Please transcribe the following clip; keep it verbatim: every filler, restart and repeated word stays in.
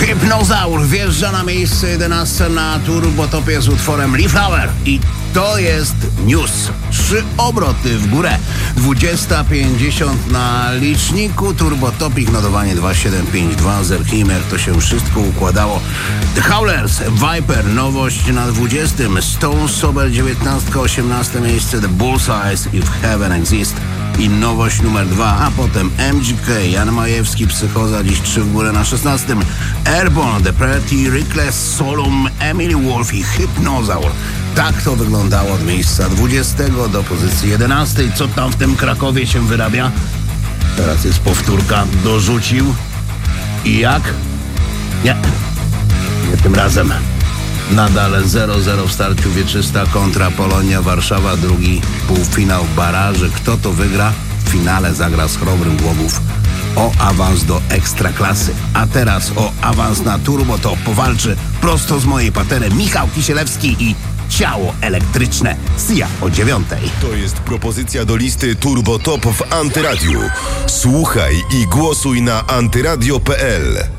Hypnozaur wjeżdża na miejsce jedenaste na Turbotopie z utworem Leaf Flower i to jest news. Trzy obroty w górę. dwudziesta pięćdziesiąt na liczniku. Turbotopik notowanie dwa siedem pięć dwa. Zerknijmy, jak to się wszystko układało. The Howlers, Viper, nowość na dwudziestym. Stone Sober dziewiętnaście, osiemnaste miejsce. The Bullseyes, If Heaven Exist. I nowość numer dwa, a potem M G K, Jan Majewski, Psychoza, dziś trzy w górę na szesnastym. Airborne, The Pretty Reckless, Solum, Emily Wolf i Hypnozaur. Tak to wyglądało od miejsca dwudziestego do pozycji jedenastej. Co tam w tym Krakowie się wyrabia? Teraz jest powtórka. Dorzucił. I jak? Nie. Nie tym razem. Nadal zero zero w starciu wieczysta kontra Polonia Warszawa, drugi półfinał baraży. Kto to wygra? W finale zagra z Chrobrym Głogów o awans do Ekstraklasy. A teraz o awans na Turbo to powalczy prosto z mojej patery Michał Kisielewski i Ciało Elektryczne. Sia o dziewiątej. To jest propozycja do listy Turbo Top w Antyradiu. Słuchaj i głosuj na antyradio kropka pe el.